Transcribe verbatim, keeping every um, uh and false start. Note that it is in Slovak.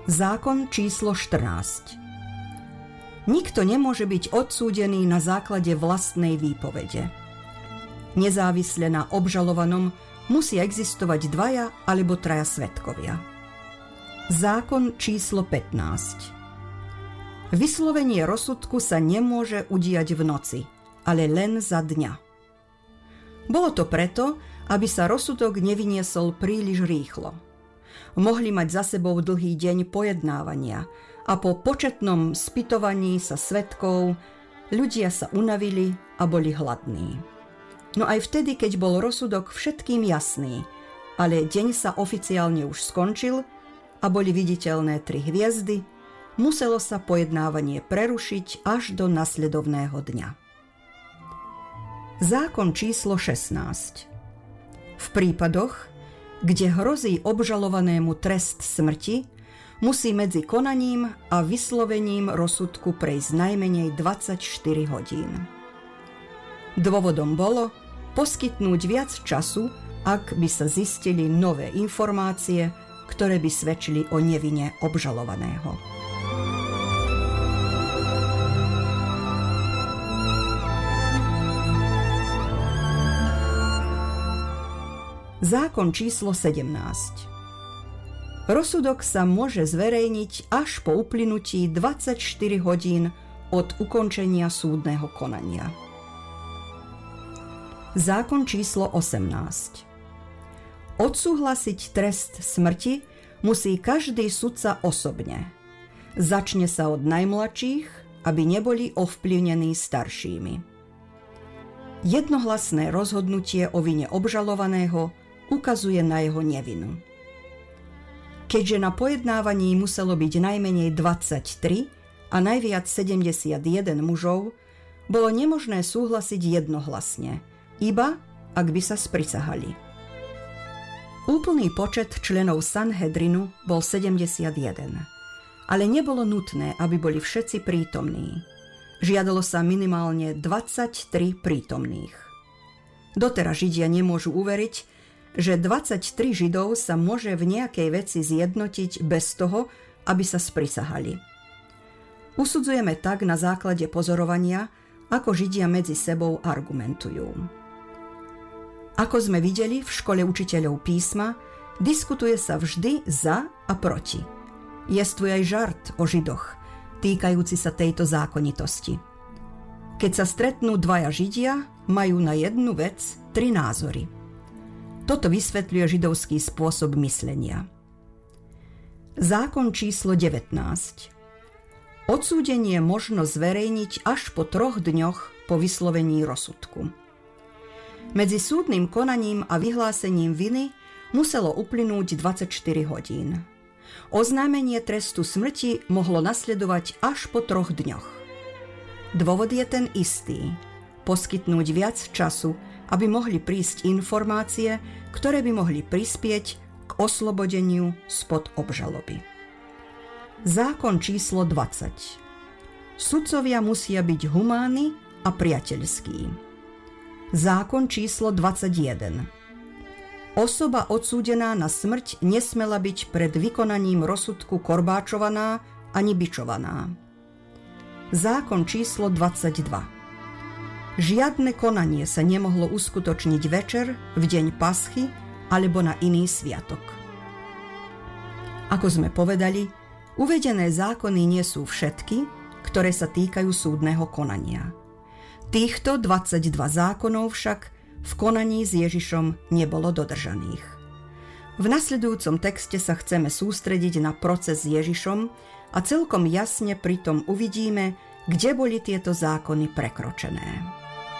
Zákon číslo štrnásť. Nikto nemôže byť odsúdený na základe vlastnej výpovede. Nezávisle na obžalovanom musí existovať dvaja alebo traja svedkovia. Zákon číslo pätnásť. Vyslovenie rozsudku sa nemôže udiať v noci, ale len za dňa. Bolo to preto, aby sa rozsudok nevyniesol príliš rýchlo. Mohli mať za sebou dlhý deň pojednávania a po početnom spytovaní sa svedkov ľudia sa unavili a boli hladní. No aj vtedy, keď bol rozsudok všetkým jasný, ale deň sa oficiálne už skončil a boli viditeľné tri hviezdy, muselo sa pojednávanie prerušiť až do nasledovného dňa. Zákon číslo šestnásť. V prípadoch, kde hrozí obžalovanému trest smrti, musí medzi konaním a vyslovením rozsudku prejsť najmenej dvadsaťštyri hodín. Dôvodom bolo poskytnúť viac času, ak by sa zistili nové informácie, ktoré by svedčili o nevine obžalovaného. Zákon číslo sedemnásť. Rozsudok sa môže zverejniť až po uplynutí dvadsaťštyri hodín od ukončenia súdneho konania. Zákon číslo osemnásť. Odsúhlasiť trest smrti musí každý sudca osobne. Začne sa od najmladších, aby neboli ovplyvnení staršími. Jednohlasné rozhodnutie o vine obžalovaného ukazuje na jeho nevinu. Keďže na pojednávaní muselo byť najmenej dvadsaťtri a najviac sedemdesiatjeden mužov, bolo nemožné súhlasiť jednohlasne, iba ak by sa sprisahali. Úplný počet členov Sanhedrinu bol sedemdesiatjeden, ale nebolo nutné, aby boli všetci prítomní. Žiadalo sa minimálne dvadsaťtri prítomných. Doteraz Židia nemôžu uveriť, že dvadsaťtri Židov sa môže v nejakej veci zjednotiť bez toho, aby sa sprisahali. Usudzujeme tak na základe pozorovania, ako Židia medzi sebou argumentujú. Ako sme videli v škole učiteľov písma, diskutuje sa vždy za a proti. Jestvuje aj žart o Židoch, týkajúci sa tejto zákonitosti. Keď sa stretnú dvaja Židia, majú na jednu vec tri názory. Toto vysvetľuje židovský spôsob myslenia. Zákon číslo devätnásť. Odsúdenie možno zverejniť až po troch dňoch po vyslovení rozsudku. Medzi súdnym konaním a vyhlásením viny muselo uplynúť dvadsaťštyri hodín. Oznámenie trestu smrti mohlo nasledovať až po troch dňoch. Dôvod je ten istý. Poskytnúť viac času, aby mohli prísť informácie, ktoré by mohli prispieť k oslobodeniu spod obžaloby. Zákon číslo dvadsať. Sudcovia musia byť humánni a priateľskí. Zákon číslo dvadsaťjeden. Osoba odsúdená na smrť nesmela byť pred vykonaním rozsudku korbáčovaná ani bičovaná. Zákon číslo dvadsaťdva. Žiadne konanie sa nemohlo uskutočniť večer, v deň Paschy alebo na iný sviatok. Ako sme povedali, uvedené zákony nie sú všetky, ktoré sa týkajú súdneho konania. Týchto dvadsaťdva zákonov však v konaní s Ježišom nebolo dodržaných. V nasledujúcom texte sa chceme sústrediť na proces s Ježišom a celkom jasne pritom uvidíme, kde boli tieto zákony prekročené.